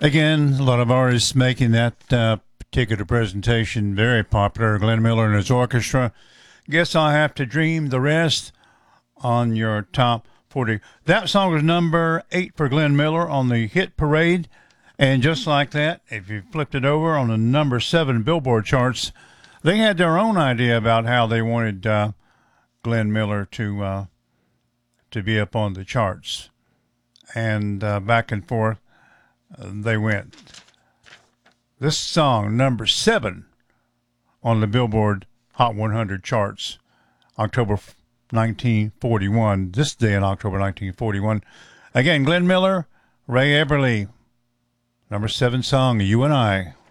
Again, a lot of artists making that particular presentation very popular. Glenn Miller and his orchestra. Guess I'll have to dream the rest on your top 40. That song was number 8 for Glenn Miller on the hit parade. And just like that, if you flipped it over on the number 7 Billboard charts, they had their own idea about how they wanted Glenn Miller to be up on the charts. And back and forth they went. This song, number 7 on the Billboard Hot 100 charts, October 1941, this day in October 1941. Again, Glenn Miller, Ray Eberly, number 7 song, You and I.